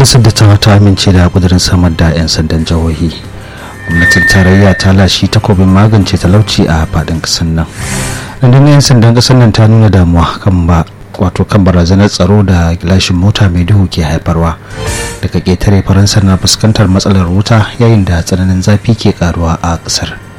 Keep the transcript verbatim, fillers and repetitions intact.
majalisar dattawa ta amince da kudirin samar da 'yan sandan jihohi. Gwamnatin tarayya ta lashe takobin magance talauci a faɗin ƙasar nan. Rundunar 'yan sandan ƙasar nan ta nuna damuwa kan ba wato kan barazanar tsaro da gilashin mota mai duhu ke haifarwa. Daga ƙetare, Faransa na fuskantar matsalar wuta yayin da tsananin zafi ke karuwa a ƙasar.